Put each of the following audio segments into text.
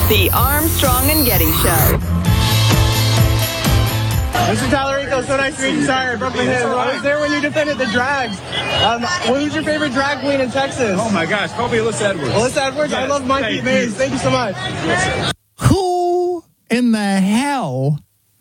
The Armstrong and Getty Show. Mr. Tallarico, so nice to meet you. Sorry, I broke my hip. I was there when you defended the drags. Who's your favorite drag queen in Texas? Oh, my gosh. Probably Alyssa Edwards. Alyssa Edwards? Yes. I love Monkey Maze. Thank you so much. Who in the hell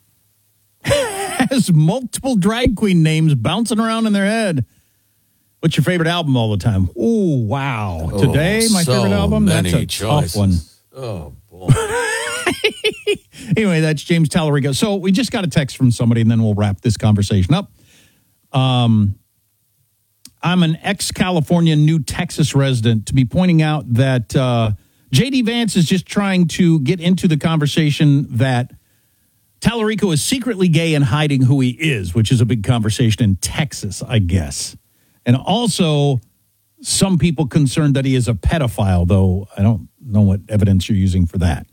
has multiple drag queen names bouncing around in their head? What's your favorite album all the time? Oh, wow. Today, my favorite album? That's a tough one. Oh, boy. Anyway, that's James Tallarico. So we just got a text from somebody, and then we'll wrap this conversation up. I'm an ex-California, New Texas resident to be pointing out that J.D. Vance is just trying to get into the conversation that Tallarico is secretly gay and hiding who he is, which is a big conversation in Texas, I guess. And also, some people concerned that he is a pedophile, though I don't know what evidence you're using for that.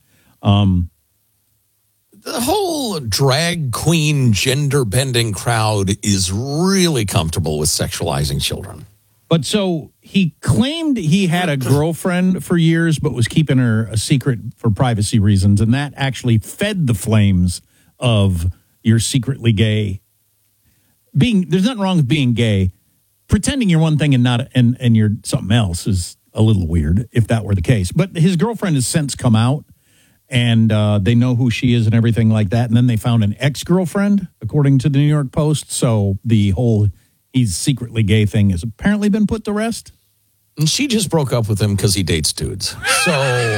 The whole drag queen, gender-bending crowd is really comfortable with sexualizing children. But so he claimed he had a girlfriend for years, but was keeping her a secret for privacy reasons, and that actually fed the flames of you're secretly gay. There's nothing wrong with being gay. Pretending you're one thing and not and you're something else is a little weird if that were the case. But his girlfriend has since come out, and they know who she is and everything like that. And then they found an ex-girlfriend, according to the New York Post. So the whole he's secretly gay thing has apparently been put to rest. And she just broke up with him because he dates dudes. So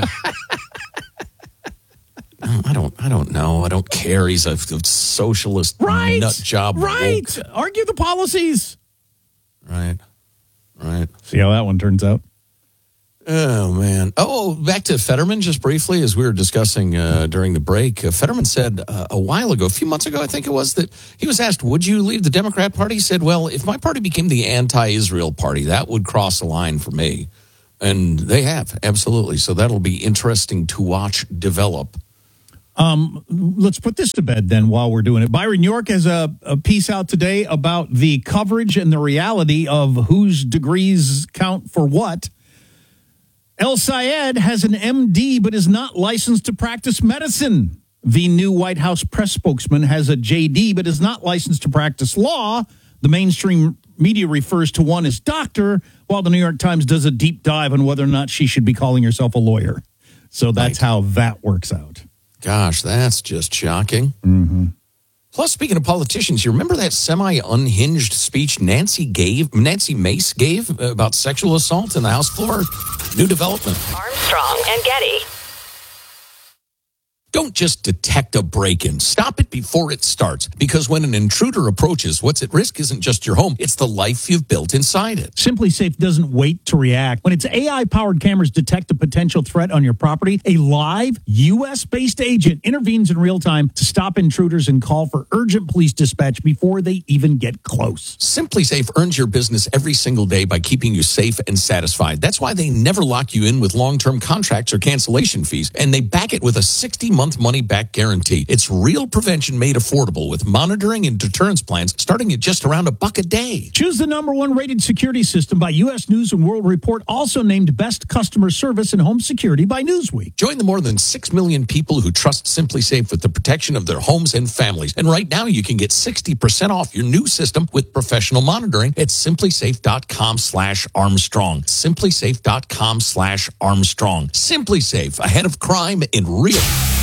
I don't know. I don't care. He's a socialist nut job. Right. Woke. Argue the policies. Right. See how that one turns out. Oh, man. Oh, back to Fetterman just briefly, as we were discussing during the break. Fetterman said a while ago, a few months ago, I think it was, that he was asked, would you leave the Democrat Party? He said, well, if my party became the anti-Israel party, that would cross a line for me. And they have, absolutely. So that'll be interesting to watch develop. Let's put this to bed then while we're doing it. Byron York has a piece out today about the coverage and the reality of whose degrees count for what. El Sayed has an MD but is not licensed to practice medicine. The new White House press spokesman has a JD but is not licensed to practice law. The mainstream media refers to one as doctor, while the New York Times does a deep dive on whether or not she should be calling herself a lawyer. So that's how that works out. Gosh, that's just shocking. Mm-hmm. Plus, speaking of politicians, you remember that semi-unhinged speech Nancy Mace gave about sexual assault in the House floor? New development. Armstrong and Getty. Don't just detect a break-in. Stop it before it starts. Because when an intruder approaches, what's at risk isn't just your home, it's the life you've built inside it. SimpliSafe doesn't wait to react. When its AI-powered cameras detect a potential threat on your property, a live, U.S.-based agent intervenes in real time to stop intruders and call for urgent police dispatch before they even get close. SimpliSafe earns your business every single day by keeping you safe and satisfied. That's why they never lock you in with long-term contracts or cancellation fees, and they back it with a 60-month money-back guarantee. It's real prevention made affordable with monitoring and deterrence plans starting at just around $1 a day. Choose the #1 rated security system by U.S. News and World Report, also named Best Customer Service in Home Security by Newsweek. Join the more than 6 million people who trust SimpliSafe with the protection of their homes and families. And right now, you can get 60% off your new system with professional monitoring at SimpliSafe.com/Armstrong. SimpliSafe.com/Armstrong. SimpliSafe, ahead of crime in real.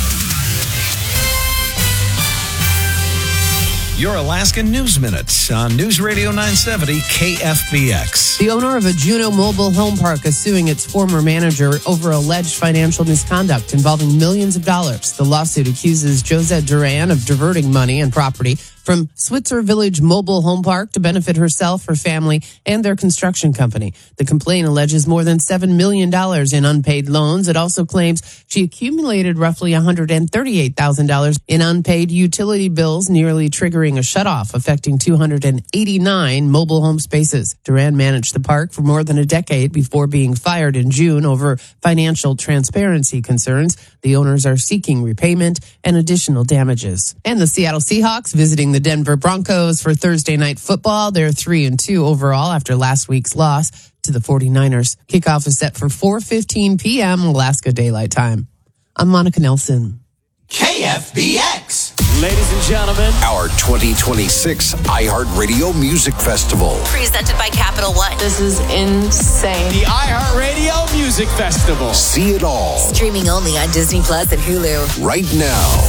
Your Alaska News Minute on News Radio 970 KFBX. The owner of a Juneau mobile home park is suing its former manager over alleged financial misconduct involving millions of dollars. The lawsuit accuses Josette Duran of diverting money and property from Switzer Village Mobile Home Park to benefit herself, her family, and their construction company. The complaint alleges more than $7 million in unpaid loans. It also claims she accumulated roughly $138,000 in unpaid utility bills, nearly triggering a shutoff, affecting 289 mobile home spaces. Duran managed the park for more than a decade before being fired in June over financial transparency concerns. The owners are seeking repayment and additional damages. And the Seattle Seahawks visiting the Denver Broncos for Thursday night football. They're 3-2 overall after last week's loss to the 49ers. Kickoff is set for 4:15 p.m. Alaska Daylight Time. I'm Monica Nelson. KFBX. Ladies and gentlemen, our 2026 iHeartRadio Music Festival. Presented by Capital One. This is insane. the iHeartRadio Music Festival. See it all Streaming only on Disney Plus and Hulu. right now.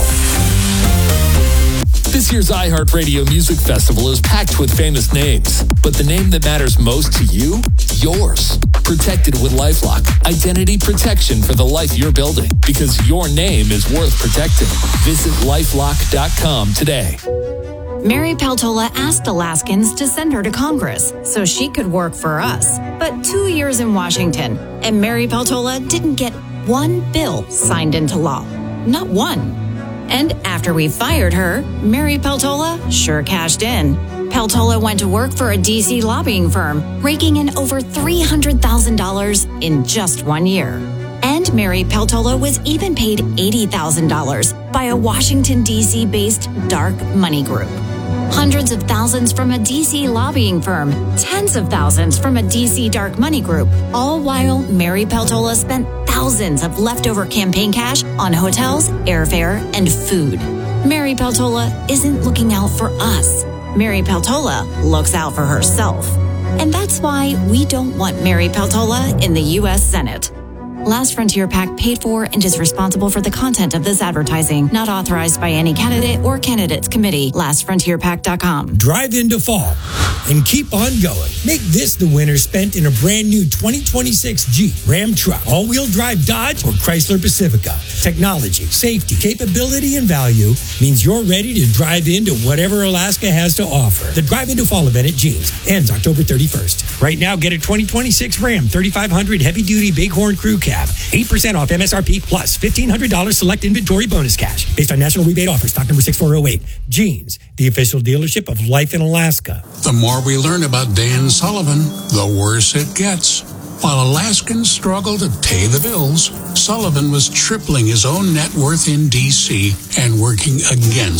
This year's iHeartRadio Music Festival is packed with famous names, but the name that matters most to you? Yours. Protected with LifeLock. Identity protection for the life you're building, because your name is worth protecting. Visit LifeLock.com today. Mary Peltola asked Alaskans to send her to Congress so she could work for us. But 2 years in Washington, and Mary Peltola didn't get one bill signed into law. Not one. And after we fired her, Mary Peltola sure cashed in. Peltola went to work for a D.C. lobbying firm, raking in over $300,000 in just 1 year. And Mary Peltola was even paid $80,000 by a Washington, D.C. based dark money group. Hundreds of thousands from a D.C. lobbying firm, tens of thousands from a D.C. dark money group, all while Mary Peltola spent thousands of leftover campaign cash on hotels, airfare, and food. Mary Peltola isn't looking out for us. Mary Peltola looks out for herself. And that's why we don't want Mary Peltola in the U.S. Senate. Last Frontier PAC paid for and is responsible for the content of this advertising, not authorized by any candidate or candidates committee. LastFrontierPAC.com. Drive into fall and keep on going. Make this the winter spent in a brand new 2026 Jeep, Ram truck, all-wheel drive Dodge, or Chrysler Pacifica. Technology, safety, capability, and value means you're ready to drive into whatever Alaska has to offer. The Drive into Fall event at Jeans ends October 31st. Right now, get a 2026 Ram 3500 heavy-duty Bighorn Crew Cab. 8% off MSRP plus $1,500 select inventory bonus cash. Based on national rebate offer, stock number 6408. Jeans, the official dealership of life in Alaska. The more we learn about Dan Sullivan, the worse it gets. While Alaskans struggle to pay the bills, Sullivan was tripling his own net worth in D.C. and working against